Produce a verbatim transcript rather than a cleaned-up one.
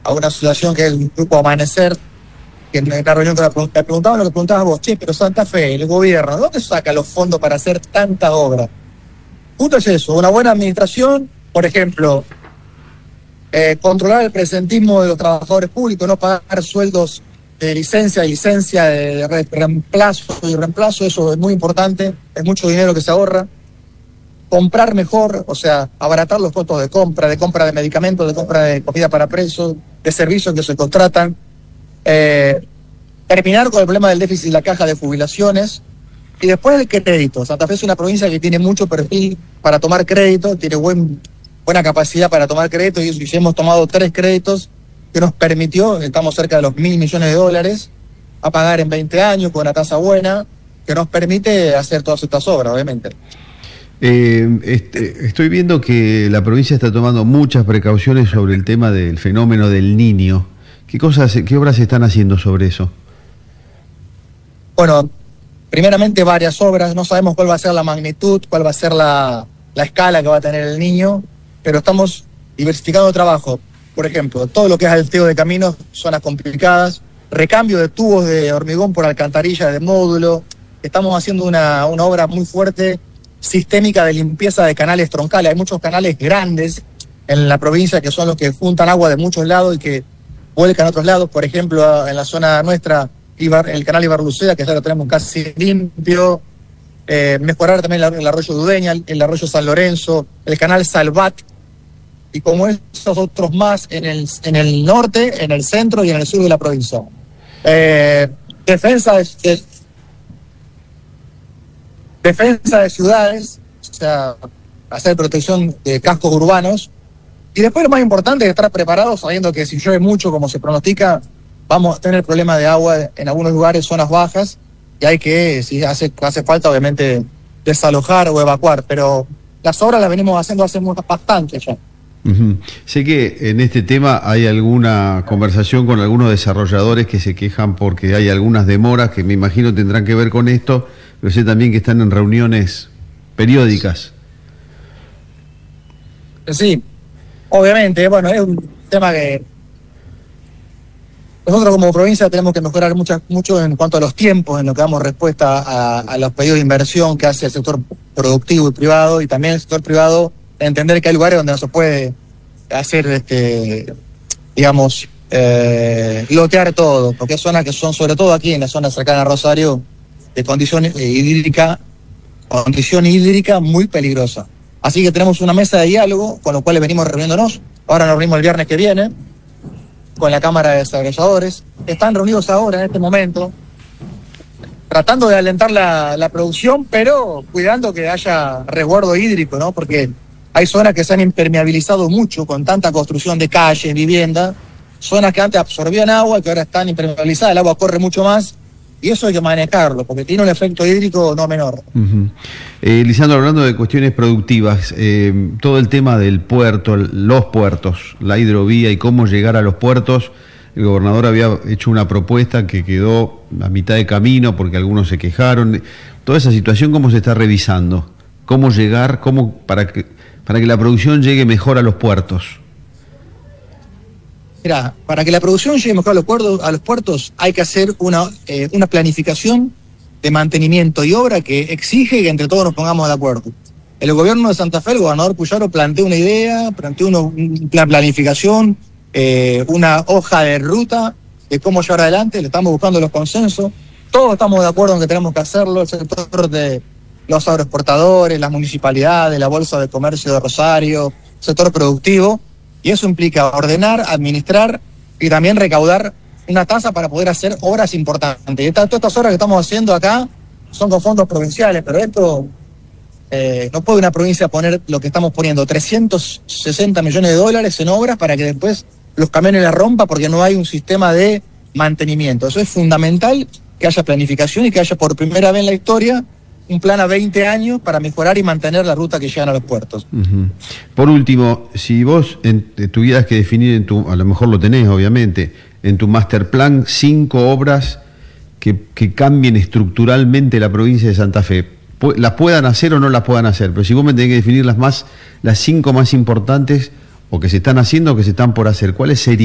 a una asociación que es el Grupo Amanecer, que en la reunión me preguntaban lo que preguntabas vos, che, pero Santa Fe, el gobierno, ¿de dónde saca los fondos para hacer tanta obra? Justo es eso, una buena administración, por ejemplo, eh, controlar el presentismo de los trabajadores públicos, no pagar sueldos de licencia y licencia de reemplazo y reemplazo, eso es muy importante, es mucho dinero que se ahorra. Comprar mejor, o sea, abaratar los costos de compra, de compra de medicamentos, de compra de comida para presos, de servicios que se contratan. Eh, terminar con el problema del déficit de la caja de jubilaciones y después el crédito. Santa Fe es una provincia que tiene mucho perfil para tomar crédito, tiene buen, buena capacidad para tomar crédito y, y hemos tomado tres créditos que nos permitió, estamos cerca de los mil millones de dólares, a pagar en veinte años con una tasa buena que nos permite hacer todas estas obras, obviamente. Eh, este, estoy viendo que la provincia está tomando muchas precauciones sobre el tema del fenómeno del Niño. ¿Qué cosas, qué obras se están haciendo sobre eso? Bueno, primeramente varias obras, no sabemos cuál va a ser la magnitud, cuál va a ser la, la escala que va a tener el Niño, pero estamos diversificando trabajo. Por ejemplo, todo lo que es alteo de caminos, zonas complicadas, recambio de tubos de hormigón por alcantarillas de módulo. Estamos haciendo una, una obra muy fuerte, sistémica de limpieza de canales troncales. Hay muchos canales grandes en la provincia que son los que juntan agua de muchos lados y que vuelcan a otros lados. Por ejemplo, en la zona nuestra, Ibar, el canal Ibarluceda, que ya lo tenemos casi limpio. Eh, mejorar también el, el arroyo Dudeña, el, el arroyo San Lorenzo, el canal Salvat, y como esos otros más en el, en el norte, en el centro y en el sur de la provincia. Eh, defensa de, de, defensa de ciudades, o sea, hacer protección de cascos urbanos. Y después lo más importante es estar preparados sabiendo que si llueve mucho, como se pronostica, vamos a tener problemas de agua en algunos lugares, zonas bajas, y hay que, si hace, hace falta, obviamente, desalojar o evacuar. Pero las obras las venimos haciendo hace bastante ya. Uh-huh. Sé que en este tema hay alguna conversación con algunos desarrolladores que se quejan porque hay algunas demoras que me imagino tendrán que ver con esto, pero sé también que están en reuniones periódicas. Sí, obviamente, bueno, es un tema que nosotros como provincia tenemos que mejorar mucho, mucho en cuanto a los tiempos, en lo que damos respuesta a, a los pedidos de inversión que hace el sector productivo y privado, y también el sector privado, entender que hay lugares donde no se puede hacer, este, digamos, eh, lotear todo, porque hay zonas que son, sobre todo aquí en la zona cercana a Rosario, de condición eh, hídrica, condición hídrica muy peligrosa. Así que tenemos una mesa de diálogo, con lo cual venimos reuniéndonos. Ahora nos reunimos el viernes que viene, con la Cámara de Desarrolladores. Están reunidos ahora, en este momento, tratando de alentar la, la producción, pero cuidando que haya resguardo hídrico, ¿no? Porque hay zonas que se han impermeabilizado mucho con tanta construcción de calles, viviendas, zonas que antes absorbían agua y que ahora están impermeabilizadas, el agua corre mucho más, y eso hay que manejarlo, porque tiene un efecto hídrico no menor. Uh-huh. eh, Lisandro, hablando de cuestiones productivas, eh, todo el tema del puerto, los puertos, la hidrovía y cómo llegar a los puertos, el gobernador había hecho una propuesta que quedó a mitad de camino porque algunos se quejaron. Toda esa situación, ¿cómo se está revisando? ¿Cómo llegar, cómo para que, para que la producción llegue mejor a los puertos? Mira, para que la producción llegue mejor a los puertos, a los puertos hay que hacer una, eh, una planificación de mantenimiento y obra que exige que entre todos nos pongamos de acuerdo. El gobierno de Santa Fe, el gobernador Puyaro, planteó una idea, planteó uno, una planificación, eh, una hoja de ruta de cómo llevar adelante, le estamos buscando los consensos, todos estamos de acuerdo en que tenemos que hacerlo, el sector de los agroexportadores, las municipalidades, la Bolsa de Comercio de Rosario, sector productivo, y eso implica ordenar, administrar y también recaudar una tasa para poder hacer obras importantes. Y todas estas obras que estamos haciendo acá son con fondos provinciales, pero esto eh, no puede una provincia poner lo que estamos poniendo, trescientos sesenta millones de dólares en obras para que después los camiones la rompa porque no hay un sistema de mantenimiento. Eso es fundamental, que haya planificación y que haya por primera vez en la historia un plan a veinte años para mejorar y mantener la ruta que llegan a los puertos. Uh-huh. Por último, si vos en, tuvieras que definir, en tu, a lo mejor lo tenés obviamente, en tu master plan, cinco obras que, que cambien estructuralmente la provincia de Santa Fe, las puedan hacer o no las puedan hacer, pero si vos me tenés que definir las, más, las cinco más importantes, o que se están haciendo o que se están por hacer, ¿cuáles serían?